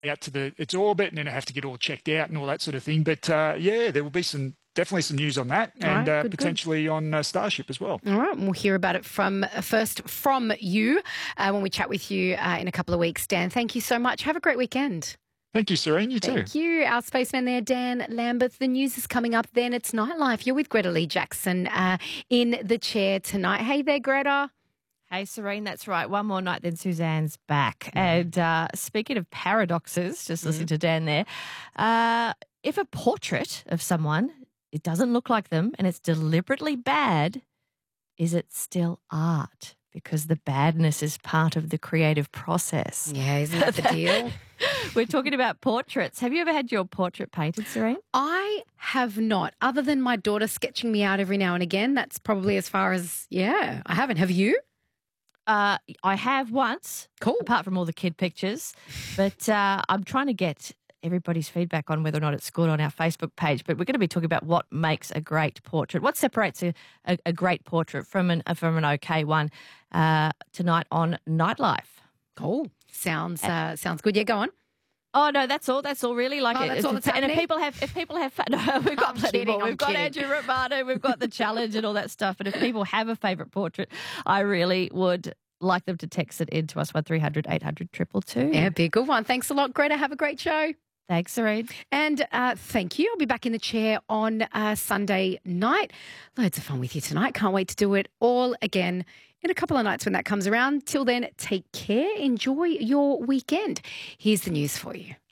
out to its orbit, and then have to get all checked out and all that sort of thing. But yeah, there will be definitely some news on that, and right, good. potentially on Starship as well. All right, and we'll hear about it from you when we chat with you in a couple of weeks. Dan, thank you so much. Have a great weekend. Thank you, Serene. You too. Thank you. Our spaceman there, Dan Lambert. The news is coming up then. It's Nightlife. You're with Greta Lee Jackson in the chair tonight. Hey there, Greta. Hey, Serene, that's right. One more night, then Suzanne's back. And speaking of paradoxes, just listening to Dan there, if a portrait of someone, it doesn't look like them and it's deliberately bad, is it still art? Because the badness is part of the creative process. Yeah, isn't that the deal? We're talking about portraits. Have you ever had your portrait painted, Serene? I have not, other than my daughter sketching me out every now and again. That's probably as far as, I haven't. Have you? I have once. Cool. Apart from all the kid pictures. But I'm trying to get everybody's feedback on whether or not it's good on our Facebook page. But we're going to be talking about what makes a great portrait. What separates a great portrait from an okay one tonight on Nightlife. Cool. Sounds good. Yeah, go on. Oh no, that's all. That's all really. Like, that's all that's happening? And if people have, no, we've got plenty more. We've got kidding. Andrew Romano, we've got the challenge and all that stuff. But if people have a favourite portrait, I really would like them to text it in to us 1300 800 222. Yeah, be a good one. Thanks a lot, Greta. Have a great show. Thanks, Serene. And thank you. I'll be back in the chair on Sunday night. Loads of fun with you tonight. Can't wait to do it all again in a couple of nights when that comes around. Till then, take care. Enjoy your weekend. Here's the news for you.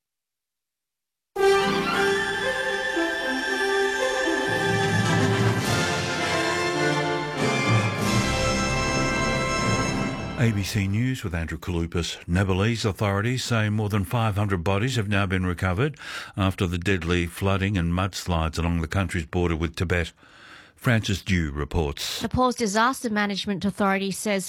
ABC News with Andrew Kalupas. Nepalese authorities say more than 500 bodies have now been recovered after the deadly flooding and mudslides along the country's border with Tibet. Frances Dew reports. Nepal's Disaster Management Authority says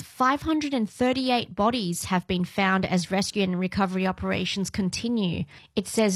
538 bodies have been found as rescue and recovery operations continue. It says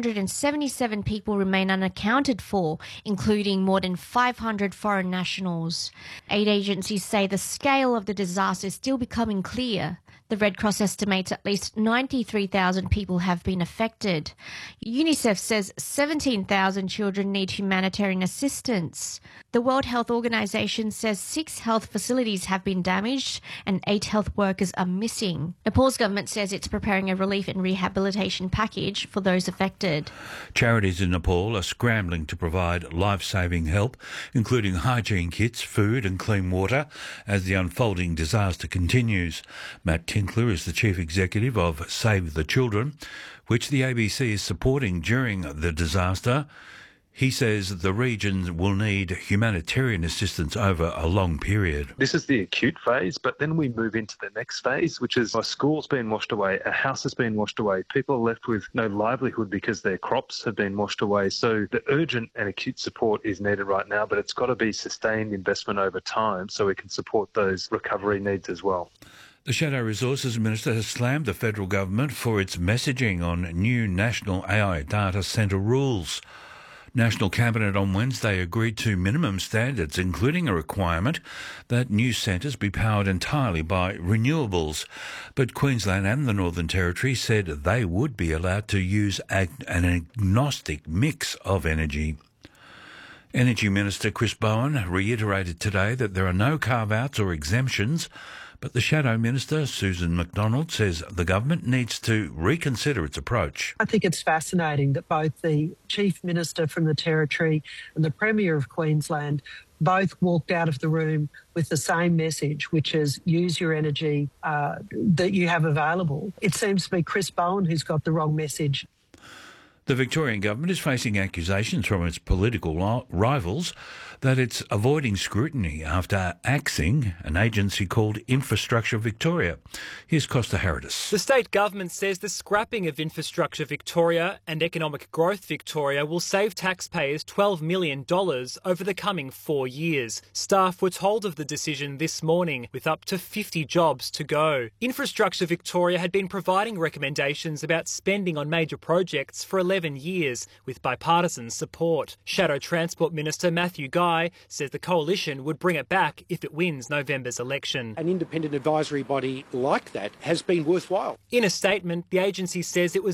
977 people remain unaccounted for, including more than 500 foreign nationals. Aid agencies say the scale of the disaster is still becoming clear. The Red Cross estimates at least 93,000 people have been affected. UNICEF says 17,000 children need humanitarian assistance. The World Health Organization says 6 health facilities have been damaged and 8 health workers are missing. Nepal's government says it's preparing a relief and rehabilitation package for those affected. Charities in Nepal are scrambling to provide life-saving help, including hygiene kits, food and clean water, as the unfolding disaster continues. Matt Tinkler is the chief executive of Save the Children, which the ABC is supporting during the disaster. He says the region will need humanitarian assistance over a long period. This is the acute phase, but then we move into the next phase, which is a school's been washed away, a house has been washed away, people are left with no livelihood because their crops have been washed away. So the urgent and acute support is needed right now, but it's got to be sustained investment over time so we can support those recovery needs as well. The Shadow Resources Minister has slammed the federal government for its messaging on new national AI data centre rules. National Cabinet on Wednesday agreed to minimum standards, including a requirement that new centres be powered entirely by renewables. But Queensland and the Northern Territory said they would be allowed to use an agnostic mix of energy. Energy Minister Chris Bowen reiterated today that there are no carve-outs or exemptions, but the Shadow Minister, Susan McDonald, says the government needs to reconsider its approach. I think it's fascinating that both the Chief Minister from the Territory and the Premier of Queensland both walked out of the room with the same message, which is use your energy that you have available. It seems to be Chris Bowen who's got the wrong message. The Victorian government is facing accusations from its political rivals that it's avoiding scrutiny after axing an agency called Infrastructure Victoria. Here's Costa Herodis. The state government says the scrapping of Infrastructure Victoria and Economic Growth Victoria will save taxpayers $12 million over the coming 4 years. Staff were told of the decision this morning, with up to 50 jobs to go. Infrastructure Victoria had been providing recommendations about spending on major projects for 11 years, with bipartisan support. Shadow Transport Minister Matthew Guy says the coalition would bring it back if it wins November's election. An independent advisory body like that has been worthwhile. In a statement, the agency says it was